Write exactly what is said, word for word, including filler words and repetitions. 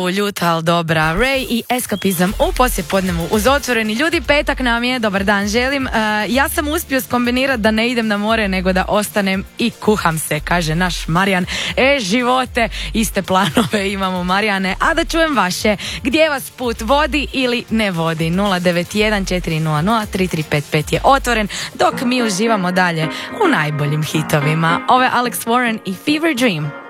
pogotovo ljuta, ali dobra. Ray i Eskapizam u poslijepodnevu uz Otvoreni. Ljudi, petak nam je, dobar dan želim. Uh, ja sam uspio skombinirati da ne idem na more, nego da ostanem i kuham se, kaže naš Marijan. E, živote, iste planove imamo, Marijane. A da čujem vaše, gdje vas put vodi ili ne vodi? nula devet jedan četiri nula nula tri tri pet pet je otvoren, dok mi uživamo dalje u najboljim hitovima. Ovo je Alex Warren i Fever Dream.